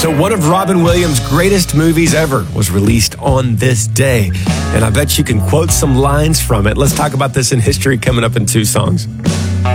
So one of Robin Williams' greatest movies ever was released on this day. And I bet you can quote some lines from it. Let's talk about this in history coming up in two songs.